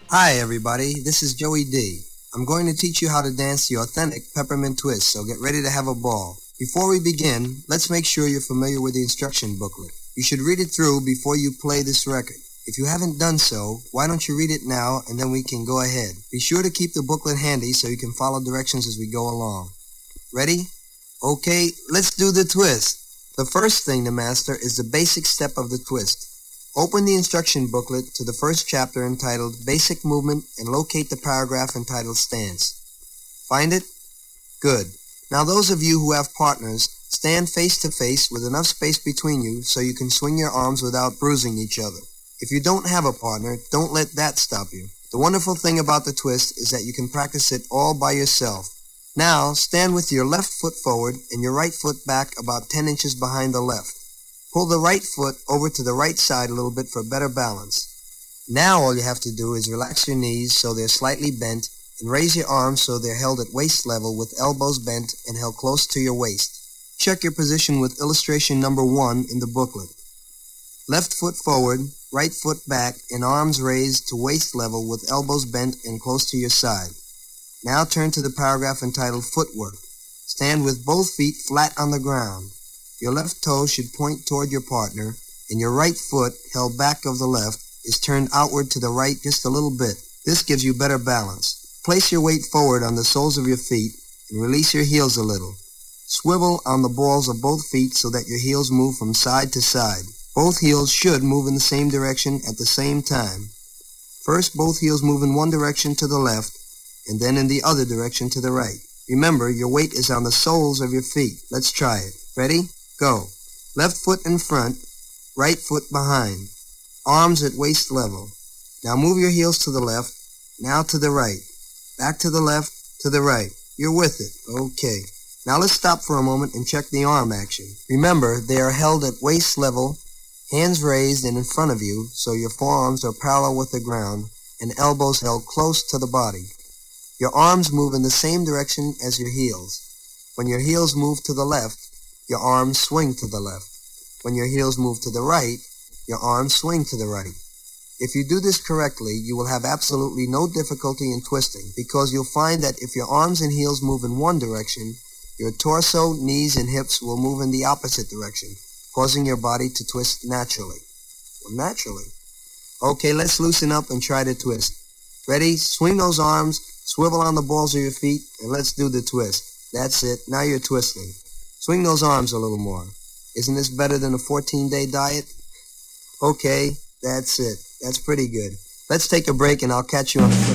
Hi everybody, this is Joey D. I'm going to teach you how to dance the authentic peppermint twist, so get ready to have a ball. Before we begin, let's make sure you're familiar with the instruction booklet. You should read it through before you play this record. If you haven't done so, why don't you read it now and then we can go ahead. Be sure to keep the booklet handy so you can follow directions as we go along. Ready? Okay, let's do the twist. The first thing to master is the basic step of the twist. Open the instruction booklet to the first chapter entitled Basic Movement and locate the paragraph entitled Stance. Find it? Good. Now those of you who have partners, stand face to face with enough space between you so you can swing your arms without bruising each other. If you don't have a partner, don't let that stop you. The wonderful thing about the twist is that you can practice it all by yourself. Now stand with your left foot forward and your right foot back about 10 inches behind the left. Pull the right foot over to the right side a little bit for better balance. Now all you have to do is relax your knees so they're slightly bent and raise your arms so they're held at waist level with elbows bent and held close to your waist. Check your position with illustration number 1 in the booklet. Left foot forward, right foot back, and arms raised to waist level with elbows bent and close to your side. Now turn to the paragraph entitled Footwork. Stand with both feet flat on the ground. Your left toe should point toward your partner, and your right foot, held back of the left, is turned outward to the right just a little bit. This gives you better balance. Place your weight forward on the soles of your feet and release your heels a little. Swivel on the balls of both feet so that your heels move from side to side. Both heels should move in the same direction at the same time. First, both heels move in one direction to the left, and then in the other direction to the right. Remember, your weight is on the soles of your feet. Let's try it. Ready? Go. Left foot in front, right foot behind. Arms at waist level. Now move your heels to the left, now to the right. Back to the left, to the right. You're with it. Okay. Now let's stop for a moment and check the arm action. Remember, they are held at waist level, hands raised and in front of you, so your forearms are parallel with the ground, and elbows held close to the body. Your arms move in the same direction as your heels. When your heels move to the left, your arms swing to the left. When your heels move to the right, your arms swing to the right. If you do this correctly, you will have absolutely no difficulty in twisting, because you'll find that if your arms and heels move in one direction, your torso, knees, and hips will move in the opposite direction, causing your body to twist naturally. Naturally. Okay, let's loosen up and try to twist. Ready? Swing those arms, swivel on the balls of your feet, and let's do the twist. That's it. Now you're twisting. Swing those arms a little more. Isn't this better than a 14-day diet? Okay, that's it. That's pretty good. Let's take a break and I'll catch you on the flip